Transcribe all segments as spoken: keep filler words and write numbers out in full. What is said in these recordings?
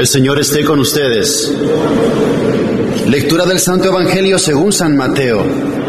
El Señor esté con ustedes. Lectura del Santo Evangelio según San Mateo.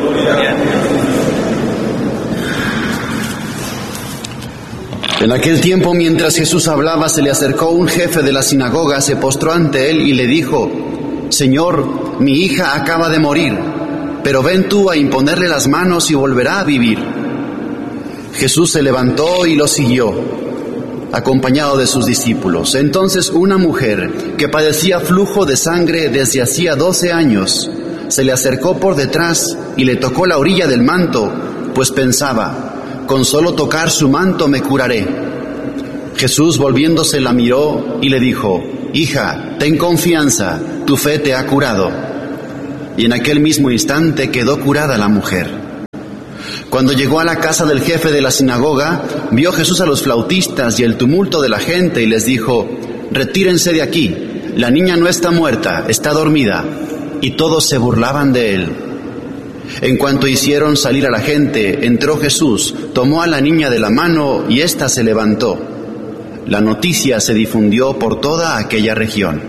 En aquel tiempo, mientras Jesús hablaba, se le acercó un jefe de la sinagoga, se postró ante él y le dijo: Señor, mi hija acaba de morir, pero ven tú a imponerle las manos y volverá a vivir. Jesús se levantó y lo siguió, acompañado de sus discípulos. Entonces una mujer que padecía flujo de sangre desde hacía doce años, se le acercó por detrás y le tocó la orilla del manto, pues pensaba: con solo tocar su manto me curaré. Jesús, volviéndose, la miró y le dijo: Hija, ten confianza, tu fe te ha curado. Y en aquel mismo instante quedó curada la mujer. Cuando llegó a la casa del jefe de la sinagoga, vio Jesús a los flautistas y el tumulto de la gente y les dijo: Retírense de aquí, la niña no está muerta, está dormida. Y todos se burlaban de él. En cuanto hicieron salir a la gente, entró Jesús, tomó a la niña de la mano y ésta se levantó. La noticia se difundió por toda aquella región.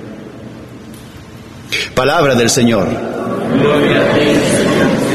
Palabra del Señor. Gloria a ti, Señor.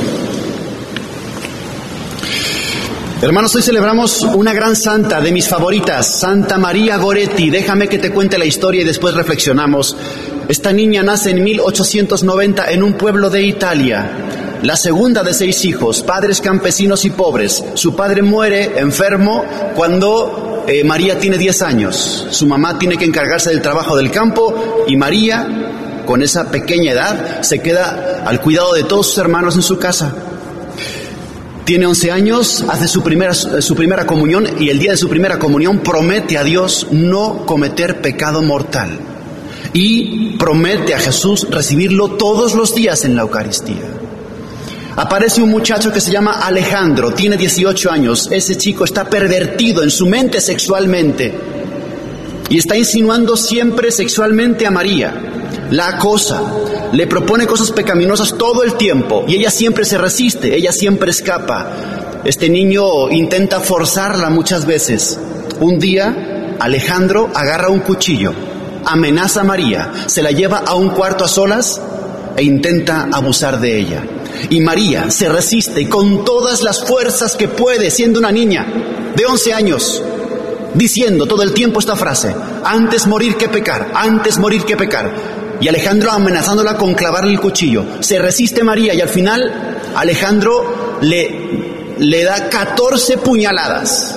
Hermanos, hoy celebramos una gran santa, de mis favoritas, Santa María Goretti. Déjame que te cuente la historia y después reflexionamos. Esta niña nace en mil ochocientos noventa en un pueblo de Italia, la segunda de seis hijos, padres campesinos y pobres. Su padre muere enfermo cuando eh, María tiene diez años. Su mamá tiene que encargarse del trabajo del campo y María, con esa pequeña edad, se queda al cuidado de todos sus hermanos en su casa. Tiene once años, hace su primera, su primera comunión y el día de su primera comunión promete a Dios no cometer pecado mortal. Y promete a Jesús recibirlo todos los días en la Eucaristía. Aparece un muchacho que se llama Alejandro, tiene dieciocho años. Ese chico está pervertido en su mente sexualmente y está insinuando siempre sexualmente a María. La acosa, le propone cosas pecaminosas todo el tiempo y ella siempre se resiste, ella siempre escapa. Este niño intenta forzarla muchas veces. Un día, Alejandro agarra un cuchillo, amenaza a María, se la lleva a un cuarto a solas e intenta abusar de ella. Y María se resiste con todas las fuerzas que puede, siendo una niña de once años, diciendo todo el tiempo esta frase: antes morir que pecar, antes morir que pecar. Y Alejandro amenazándola con clavarle el cuchillo. Se resiste María y al final Alejandro le, le da catorce puñaladas.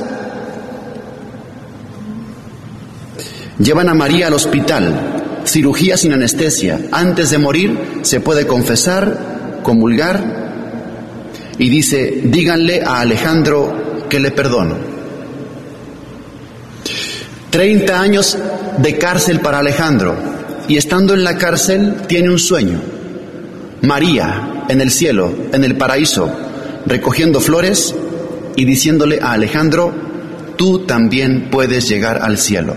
Llevan a María al hospital, cirugía sin anestesia. Antes de morir se puede confesar, comulgar y dice: díganle a Alejandro que le perdono. Treinta años de cárcel para Alejandro. Y estando en la cárcel tiene un sueño. María en el cielo, en el paraíso, recogiendo flores y diciéndole a Alejandro: tú también puedes llegar al cielo.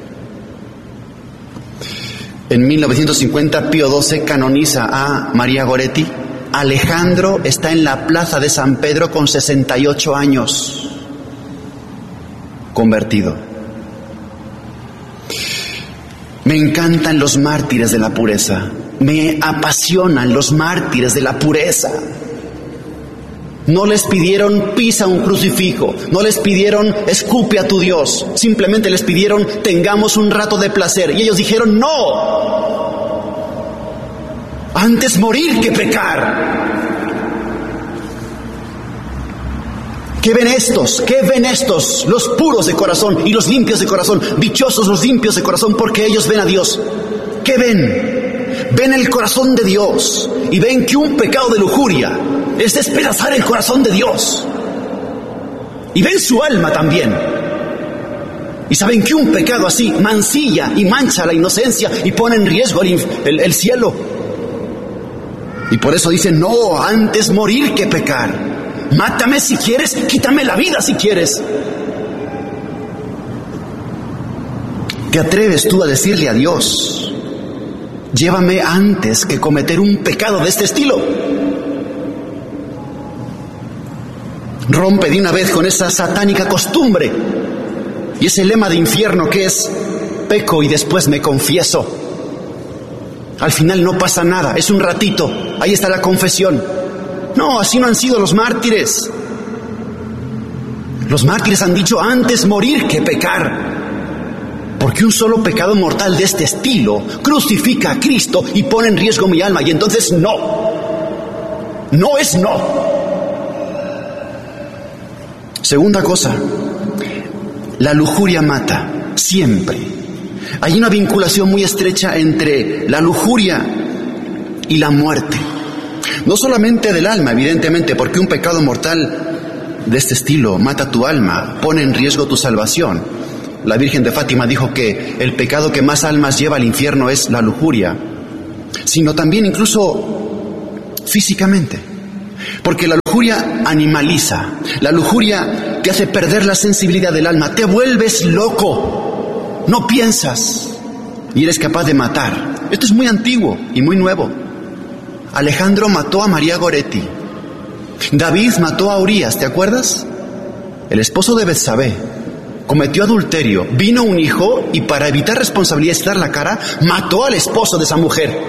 En mil novecientos cincuenta Pío doce canoniza a María Goretti. Alejandro está en la plaza de San Pedro con sesenta y ocho años, convertido. Me encantan los mártires de la pureza, me apasionan los mártires de la pureza. No les pidieron pisa un crucifijo, no les pidieron escupe a tu Dios, simplemente les pidieron tengamos un rato de placer. Y ellos dijeron no, antes morir que pecar. ¿Qué ven estos? ¿Qué ven estos? Los puros de corazón y los limpios de corazón. Dichosos los limpios de corazón, porque ellos ven a Dios. ¿Qué ven? Ven el corazón de Dios y ven que un pecado de lujuria es despedazar el corazón de Dios. Y ven su alma también. Y saben que un pecado así mancilla y mancha la inocencia y pone en riesgo el, el, el cielo. Y por eso dicen no, antes morir que pecar. Mátame si quieres, quítame la vida si quieres. ¿Te atreves tú a decirle a Dios: llévame antes que cometer un pecado de este estilo? Rompe de una vez con esa satánica costumbre y ese lema de infierno que es: peco y después me confieso. Al final no pasa nada, es un ratito, ahí está la confesión. No, así no han sido los mártires. Los mártires han dicho antes morir que pecar. Porque un solo pecado mortal de este estilo crucifica a Cristo y pone en riesgo mi alma. Y entonces no. No es no. Segunda cosa, la lujuria mata, siempre. Hay una vinculación muy estrecha entre la lujuria y la muerte. No solamente del alma, evidentemente, porque un pecado mortal de este estilo mata tu alma, pone en riesgo tu salvación. La Virgen de Fátima dijo que el pecado que más almas lleva al infierno es la lujuria, sino también incluso físicamente, porque la lujuria animaliza, la lujuria te hace perder la sensibilidad del alma, te vuelves loco, no piensas y eres capaz de matar. Esto es muy antiguo y muy nuevo. Alejandro mató a María Goretti, David mató a Urías, ¿te acuerdas? El esposo de Betsabé cometió adulterio, vino un hijo y para evitar responsabilidades y dar la cara, mató al esposo de esa mujer.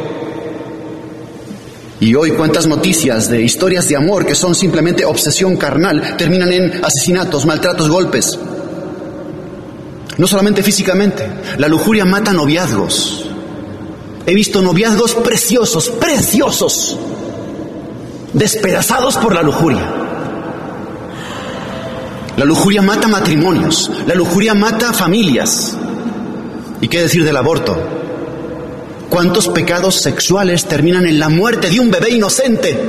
Y hoy cuántas noticias de historias de amor que son simplemente obsesión carnal terminan en asesinatos, maltratos, golpes. No solamente físicamente, la lujuria mata noviazgos. He visto noviazgos preciosos, preciosos, despedazados por la lujuria. La lujuria mata matrimonios, la lujuria mata familias. ¿Y qué decir del aborto? ¿Cuántos pecados sexuales terminan en la muerte de un bebé inocente?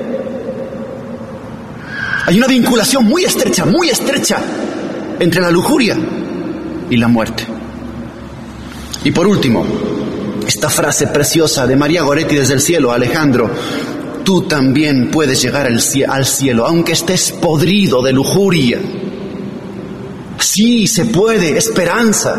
Hay una vinculación muy estrecha, muy estrecha entre la lujuria y la muerte. Y por último, esta frase preciosa de María Goretti desde el cielo, Alejandro: tú también puedes llegar al cielo, aunque estés podrido de lujuria. Sí, se puede, esperanza.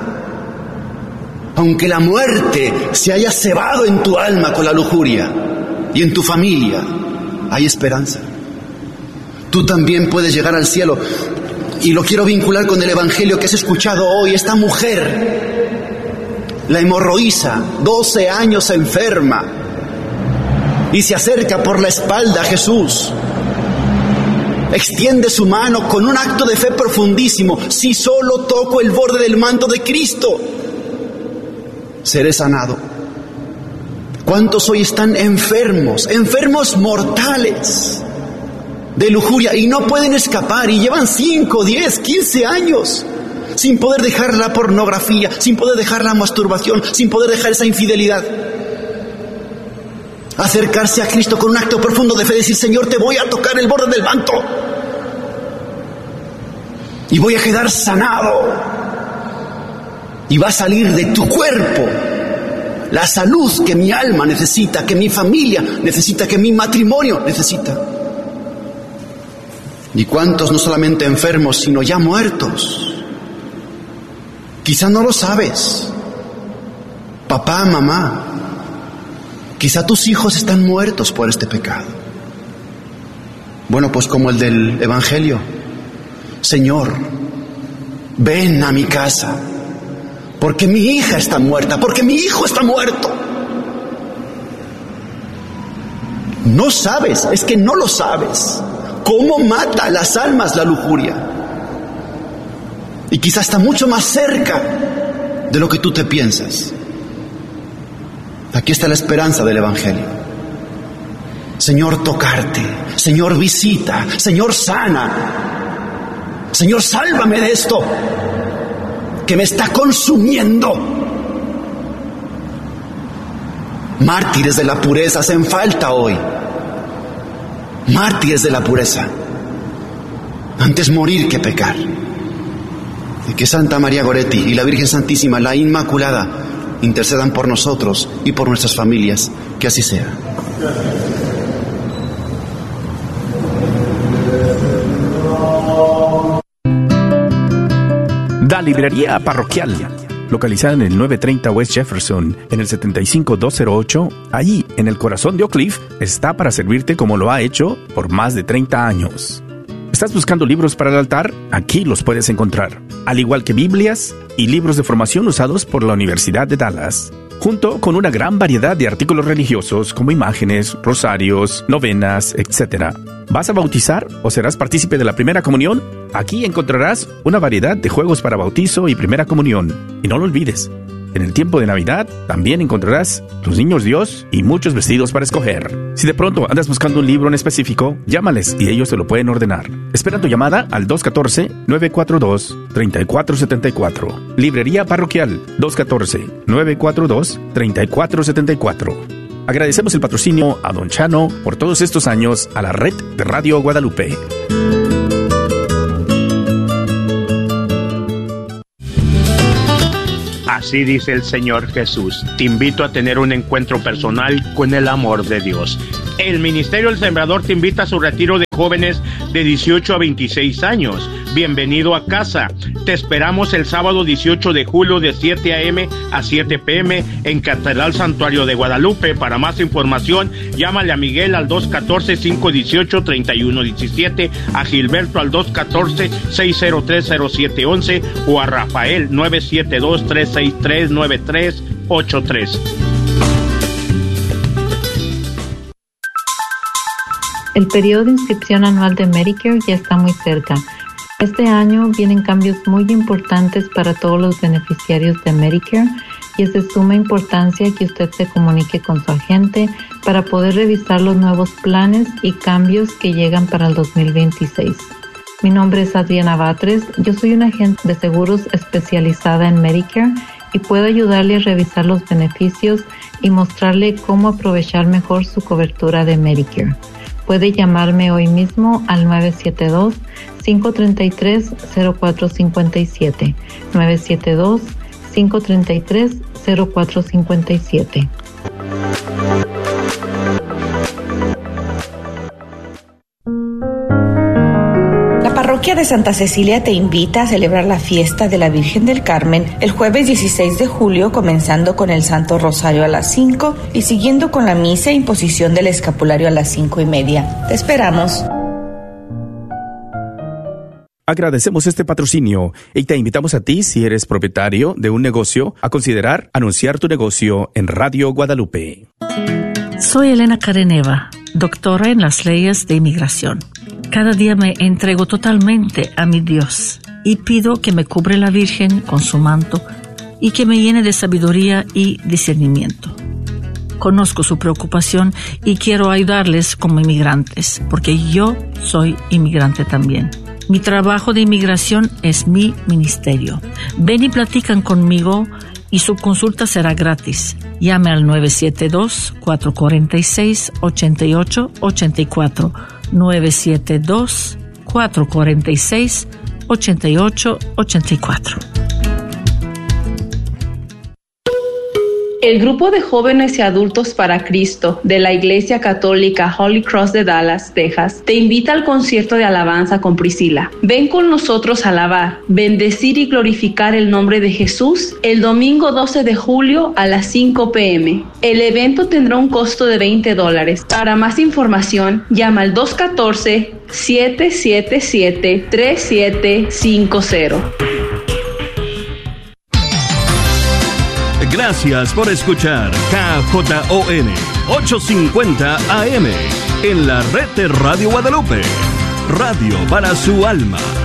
Aunque la muerte se haya cebado en tu alma con la lujuria y en tu familia, hay esperanza. Tú también puedes llegar al cielo. Y lo quiero vincular con el evangelio que has escuchado hoy. Esta mujer, la hemorroísa, doce años enferma, y se acerca por la espalda a Jesús. Extiende su mano con un acto de fe profundísimo. Si solo toco el borde del manto de Cristo, seré sanado. ¿Cuántos hoy están enfermos, enfermos mortales de lujuria y no pueden escapar y llevan cinco, diez, quince años sin poder dejar la pornografía, sin poder dejar la masturbación, sin poder dejar esa infidelidad? Acercarse a Cristo con un acto profundo de fe, decir: Señor, te voy a tocar el borde del manto y voy a quedar sanado, y va a salir de tu cuerpo la salud que mi alma necesita, que mi familia necesita, que mi matrimonio necesita. ¿Y cuántos no solamente enfermos, sino ya muertos? Quizá no lo sabes, papá, mamá. Quizá tus hijos están muertos por este pecado. Bueno, pues como el del Evangelio: Señor, ven a mi casa, porque mi hija está muerta, porque mi hijo está muerto. No sabes, es que no lo sabes, cómo mata a las almas la lujuria. Y quizá está mucho más cerca de lo que tú te piensas. Aquí está la esperanza del Evangelio. Señor, tocarte. Señor, visita. Señor, sana. Señor, sálvame de esto que me está consumiendo. Mártires de la pureza hacen falta hoy. Mártires de la pureza. Antes morir que pecar. Y que Santa María Goretti y la Virgen Santísima, la Inmaculada, intercedan por nosotros y por nuestras familias. Que así sea. La librería parroquial, localizada en el novecientos treinta West Jefferson, en el setenta y cinco mil doscientos ocho, allí en el corazón de Oak Cliff, está para servirte como lo ha hecho por más de treinta años. ¿Estás buscando libros para el altar? Aquí los puedes encontrar, al igual que Biblias y libros de formación usados por la Universidad de Dallas, junto con una gran variedad de artículos religiosos como imágenes, rosarios, novenas, etcétera. ¿Vas a bautizar o serás partícipe de la primera comunión? Aquí encontrarás una variedad de juegos para bautizo y primera comunión. Y no lo olvides, en el tiempo de Navidad también encontrarás los niños Dios y muchos vestidos para escoger. Si de pronto andas buscando un libro en específico, llámales y ellos te lo pueden ordenar. Espera tu llamada al dos uno cuatro, nueve cuatro dos, tres cuatro siete cuatro. Librería Parroquial dos uno cuatro, nueve cuatro dos, tres cuatro siete cuatro. Agradecemos el patrocinio a Don Chano por todos estos años a la red de Radio Guadalupe. Así dice el Señor Jesús: te invito a tener un encuentro personal con el amor de Dios. El Ministerio del Sembrador te invita a su retiro de jóvenes de dieciocho a veintiséis años. Bienvenido a casa. Te esperamos el sábado dieciocho de julio de siete a eme a siete pe eme en Catedral Santuario de Guadalupe. Para más información, llámale a Miguel al dos uno cuatro, cinco uno ocho, tres uno uno siete, a Gilberto al dos uno cuatro, seis cero tres, cero siete uno uno o a Rafael nueve siete dos, tres seis tres, nueve tres ocho tres. El periodo de inscripción anual de Medicare ya está muy cerca. Este año vienen cambios muy importantes para todos los beneficiarios de Medicare y es de suma importancia que usted se comunique con su agente para poder revisar los nuevos planes y cambios que llegan para el dos mil veintiséis. Mi nombre es Adriana Batres, yo soy una agente de seguros especializada en Medicare y puedo ayudarle a revisar los beneficios y mostrarle cómo aprovechar mejor su cobertura de Medicare. Puede llamarme hoy mismo al nueve siete dos, cinco tres tres, cero cuatro cinco siete, nueve siete dos, cinco tres tres, cero cuatro cinco siete. La parroquia de Santa Cecilia te invita a celebrar la fiesta de la Virgen del Carmen el jueves dieciséis de julio, comenzando con el Santo Rosario a las cinco y siguiendo con la misa e imposición del escapulario a las cinco y media. Te esperamos. Agradecemos este patrocinio y te invitamos a ti, si eres propietario de un negocio, a considerar anunciar tu negocio en Radio Guadalupe. Soy Elena Careneva, doctora en las leyes de inmigración. Cada día me entrego totalmente a mi Dios y pido que me cubre la Virgen con su manto y que me llene de sabiduría y discernimiento. Conozco su preocupación y quiero ayudarles como inmigrantes, porque yo soy inmigrante también. Mi trabajo de inmigración es mi ministerio. Ven y platican conmigo y su consulta será gratis. Llame al nueve siete dos, cuatro cuatro seis, ocho ocho ocho cuatro. nueve siete dos, cuatro cuatro seis, ocho ocho ocho cuatro. El grupo de jóvenes y adultos para Cristo de la Iglesia Católica Holy Cross de Dallas, Texas, te invita al concierto de alabanza con Priscila. Ven con nosotros a alabar, bendecir y glorificar el nombre de Jesús el domingo doce de julio a las cinco pe eme. El evento tendrá un costo de veinte dólares. Para más información, llama al dos uno cuatro, siete siete siete, tres siete cinco cero. Gracias por escuchar K J O N ochocientos cincuenta A M en la red de Radio Guadalupe. Radio para su alma.